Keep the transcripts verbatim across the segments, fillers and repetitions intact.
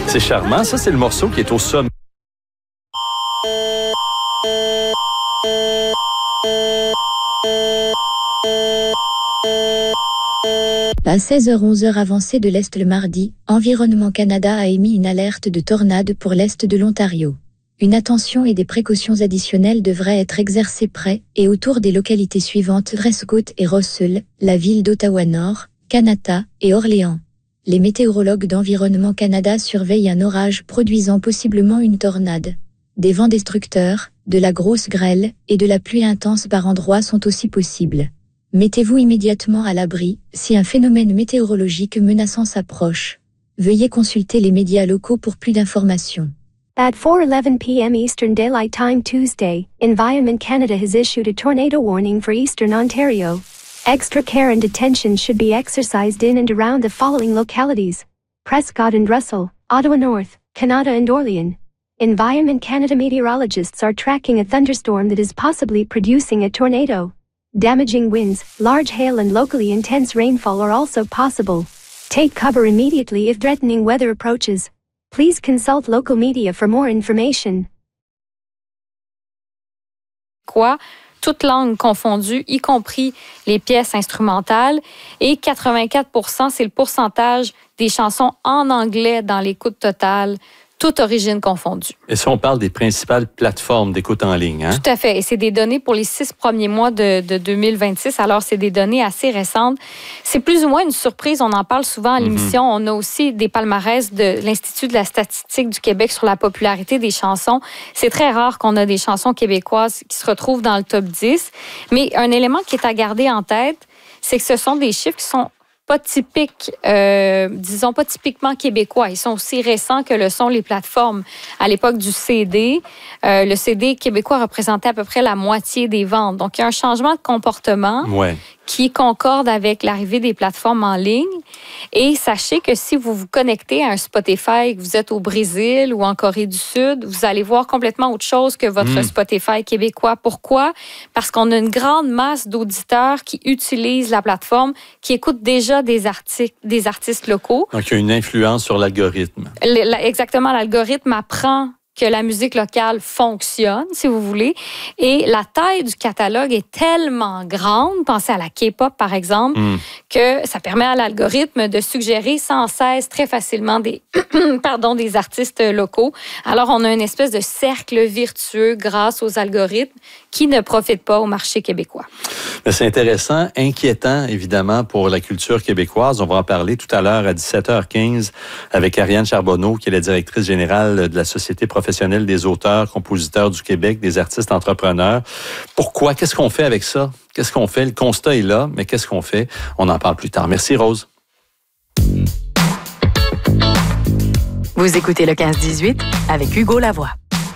C'est charmant. Ça, c'est le morceau qui est au sommet. À seize heures onze heures avancée de l'Est le mardi, Environnement Canada a émis une alerte de tornade pour l'Est de l'Ontario. Une attention et des précautions additionnelles devraient être exercées près et autour des localités suivantes Prescott et Russell, la ville d'Ottawa-Nord, Kanata et Orléans. Les météorologues d'Environnement Canada surveillent un orage produisant possiblement une tornade. Des vents destructeurs, de la grosse grêle et de la pluie intense par endroits sont aussi possibles. Mettez-vous immédiatement à l'abri si un phénomène météorologique menaçant s'approche. Veuillez consulter les médias locaux pour plus d'informations. At four eleven p m Eastern Daylight Time Tuesday, Environment Canada has issued a tornado warning for Eastern Ontario. Extra care and attention should be exercised in and around the following localities: Prescott and Russell, Ottawa North, Kanata and Orleans. Environment Canada meteorologists are tracking a thunderstorm that is possibly producing a tornado. Damaging winds, large hail and locally intense rainfall are also possible. Take cover immediately if threatening weather approaches. Please consult local media for more information. Quoi? Toutes langues confondues, y compris les pièces instrumentales. Et quatre-vingt-quatre pour cent, c'est le pourcentage des chansons en anglais dans l'écoute totale, toute origine confondue. Et ça, on parle des principales plateformes d'écoute en ligne, hein? Tout à fait. Et c'est des données pour les six premiers mois de, de deux mille vingt-six. Alors, c'est des données assez récentes. C'est plus ou moins une surprise. On en parle souvent à l'émission. Mm-hmm. On a aussi des palmarès de l'Institut de la statistique du Québec sur la popularité des chansons. C'est très rare qu'on a des chansons québécoises qui se retrouvent dans le top dix. Mais un élément qui est à garder en tête, c'est que ce sont des chiffres qui sont pas typiques, euh, disons pas typiquement québécois. Ils sont aussi récents que le sont les plateformes. À l'époque du C D, euh, le C D québécois représentait à peu près la moitié des ventes. Donc, il y a un changement de comportement ouais. qui concorde avec l'arrivée des plateformes en ligne. Et sachez que si vous vous connectez à un Spotify, que vous êtes au Brésil ou en Corée du Sud, vous allez voir complètement autre chose que votre mmh. Spotify québécois. Pourquoi? Parce qu'on a une grande masse d'auditeurs qui utilisent la plateforme, qui écoutent déjà des artistes, des artistes locaux. Donc, il y a une influence sur l'algorithme. Le, la, exactement, l'algorithme apprend que la musique locale fonctionne, si vous voulez. Et la taille du catalogue est tellement grande, pensez à la K-pop, par exemple, mm. que ça permet à l'algorithme de suggérer sans cesse, très facilement, des, pardon, des artistes locaux. Alors, on a une espèce de cercle vertueux grâce aux algorithmes qui ne profitent pas au marché québécois. Mais c'est intéressant, inquiétant, évidemment, pour la culture québécoise. On va en parler tout à l'heure à dix-sept heures quinze avec Ariane Charbonneau, qui est la directrice générale de la Société professionnelle des auteurs, compositeurs du Québec, des artistes entrepreneurs. Pourquoi? Qu'est-ce qu'on fait avec ça? Qu'est-ce qu'on fait? Le constat est là, mais qu'est-ce qu'on fait? On en parle plus tard. Merci, Rose. Vous écoutez le quinze dix-huit avec Hugo Lavoie.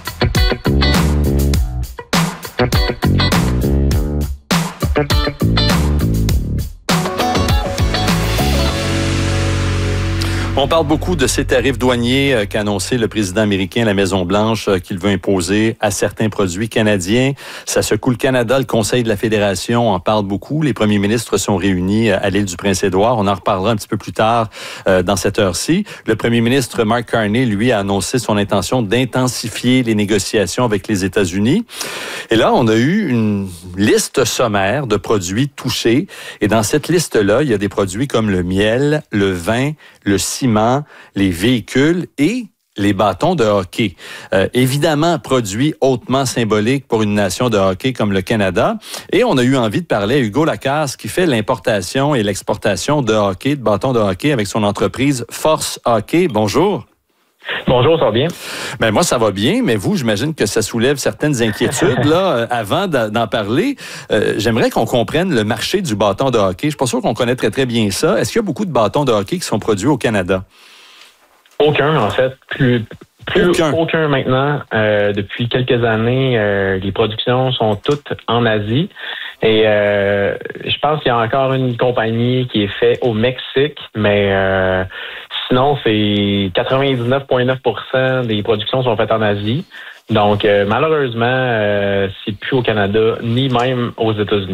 On parle beaucoup de ces tarifs douaniers euh, qu'a annoncé le président américain, la Maison-Blanche, euh, qu'il veut imposer à certains produits canadiens. Ça secoue le Canada. Le Conseil de la Fédération en parle beaucoup. Les premiers ministres sont réunis à l'île du Prince-Édouard. On en reparlera un petit peu plus tard euh, dans cette heure-ci. Le premier ministre Mark Carney, lui, a annoncé son intention d'intensifier les négociations avec les États-Unis. Et là, on a eu une liste sommaire de produits touchés. Et dans cette liste-là, il y a des produits comme le miel, le vin, le ciment, les véhicules et les bâtons de hockey. Euh, évidemment, produits hautement symboliques pour une nation de hockey comme le Canada. Et on a eu envie de parler à Hugo Lacasse qui fait l'importation et l'exportation de hockey, de bâtons de hockey avec son entreprise Force Hockey. Bonjour. Bonjour, ça va bien? Ben moi, ça va bien, mais vous, j'imagine que ça soulève certaines inquiétudes. Là, euh, avant d'en parler, euh, j'aimerais qu'on comprenne le marché du bâton de hockey. Je suis pas sûr qu'on connaît très, très bien ça. Est-ce qu'il y a beaucoup de bâtons de hockey qui sont produits au Canada? Aucun, en fait. Plus, plus aucun. aucun maintenant. Euh, depuis quelques années, euh, les productions sont toutes en Asie. Et euh, je pense qu'il y a encore une compagnie qui est faite au Mexique, mais euh, sinon, c'est quatre-vingt-dix-neuf virgule neuf pour cent des productions sont faites en Asie. Donc, euh, malheureusement, euh, c'est plus au Canada, ni même aux États-Unis.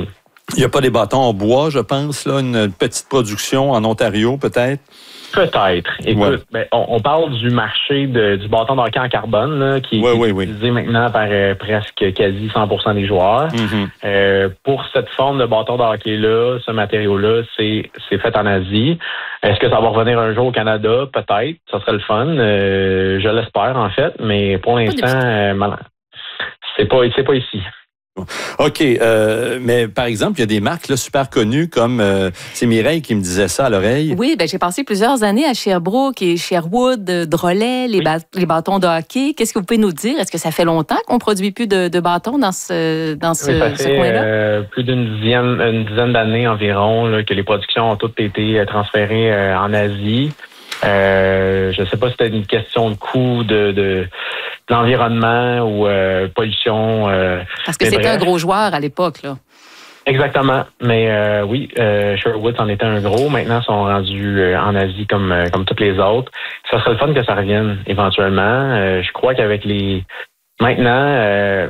Il n'y a pas des bâtons en bois, je pense, là, une petite production en Ontario, peut-être? Peut-être. Écoute, ouais. ben, on, on parle du marché de, du bâton de hockey en carbone, là, qui, ouais, qui ouais, est utilisé oui. maintenant par euh, presque quasi cent pour cent des joueurs. Mm-hmm. Euh, pour cette forme de bâton de hockey-là, ce matériau-là, c'est, c'est fait en Asie. Est-ce que ça va revenir un jour au Canada? Peut-être. Ça serait le fun. Euh, je l'espère, en fait. Mais pour l'instant, euh, c'est pas, c'est pas ici. OK. Euh, mais par exemple, il y a des marques là, super connues comme... Euh, c'est Mireille qui me disait ça à l'oreille. Oui, ben j'ai passé plusieurs années à Sherbrooke et Sherwood, Drolet, les, oui. ba- les bâtons de hockey. Qu'est-ce que vous pouvez nous dire? Est-ce que ça fait longtemps qu'on ne produit plus de, de bâtons dans ce, dans ce, oui, ça fait, ce coin-là? Euh, plus d'une dizaine, une dizaine d'années environ là, que les productions ont toutes été transférées euh, en Asie. Euh, je ne sais pas si c'était une question de coût de... de de l'environnement ou euh, pollution. Euh, Parce que c'était bref. Un gros joueur à l'époque, là. Exactement. Mais euh, oui, euh, Sherwood en était un gros. Maintenant, ils sont rendus euh, en Asie comme euh, comme toutes les autres. Ça serait le fun que ça revienne éventuellement. Euh, je crois qu'avec les... Maintenant, euh,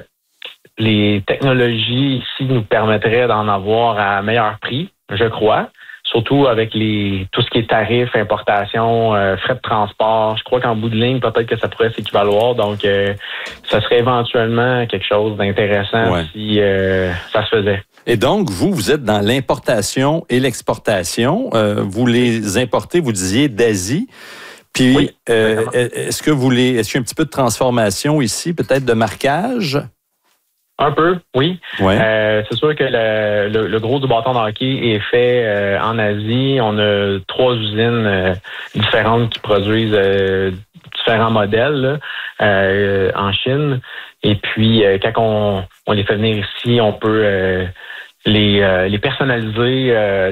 les technologies ici nous permettraient d'en avoir à meilleur prix, je crois. Surtout avec les tout ce qui est tarifs, importation, euh, frais de transport. Je crois qu'en bout de ligne, peut-être que ça pourrait s'équivaloir. Donc, euh, ça serait éventuellement quelque chose d'intéressant ouais. si euh, ça se faisait. Et donc, vous, vous êtes dans l'importation et l'exportation. Euh, vous les importez, vous disiez, d'Asie. Puis, oui, euh, est-ce que vous les, est-ce qu'il y a un petit peu de transformation ici, peut-être de marquage? Un peu, oui. Ouais. Euh, c'est sûr que le, le, le gros du bâton de hockey est fait euh, en Asie. On a trois usines euh, différentes qui produisent euh, différents modèles là, euh, en Chine. Et puis, euh, quand on, on les fait venir ici, on peut euh, les, euh, les personnaliser. Euh,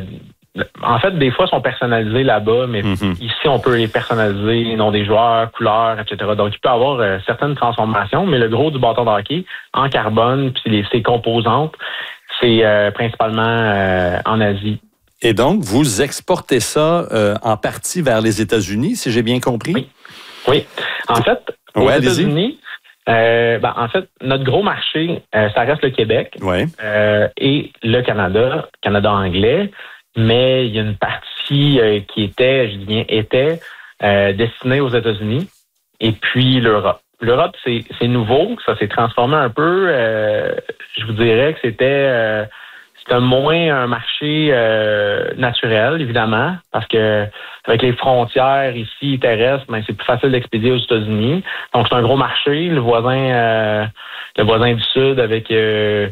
en fait, des fois, ils sont personnalisés là-bas, mais mm-hmm. ici, on peut les personnaliser, nom des joueurs, couleurs, et cetera. Donc, il peut y avoir euh, certaines transformations, mais le gros du bâton de hockey, en carbone, puis les, ses composantes, c'est euh, principalement euh, en Asie. Et donc, vous exportez ça euh, en partie vers les États-Unis, si j'ai bien compris? Oui. Oui. En fait, aux ouais, États-Unis, euh, ben, en fait, notre gros marché, euh, ça reste le Québec ouais. euh, et le Canada, Canada anglais. Mais il y a une partie euh, qui était, je dis bien était, euh, destinée aux États-Unis et puis l'Europe. L'Europe, c'est, c'est nouveau, ça s'est transformé un peu. Euh, je vous dirais que c'était, euh, c'était moins un marché euh, naturel, évidemment, parce que avec les frontières ici terrestres, ben, c'est plus facile d'expédier aux États-Unis. Donc c'est un gros marché. Le voisin, euh, le voisin du Sud avec euh,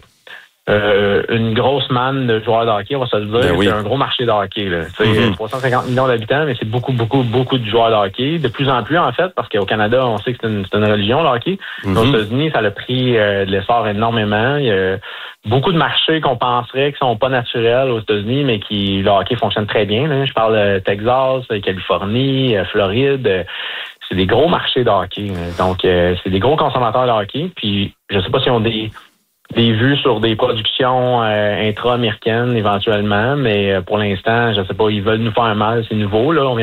Euh, une grosse manne de joueurs de hockey, on va se le dire. Ben oui. C'est un gros marché de hockey. Là. Mm-hmm. trois cent cinquante millions d'habitants, mais c'est beaucoup, beaucoup, beaucoup de joueurs de hockey. De plus en plus, en fait, parce qu'au Canada, on sait que c'est une, c'est une religion, le hockey. Mm-hmm. Aux États-Unis, ça a pris euh, de l'essor énormément. Il y a beaucoup de marchés qu'on penserait qui sont pas naturels aux États-Unis, mais qui le hockey fonctionne très bien. Là. Je parle de Texas, Californie, Floride. C'est des gros marchés de hockey. Là. Donc, euh, c'est des gros consommateurs de hockey. Puis, je sais pas si on des des vues sur des productions euh, intra-américaines éventuellement, mais pour l'instant, je sais pas, ils veulent nous faire mal, c'est nouveau, là. On vient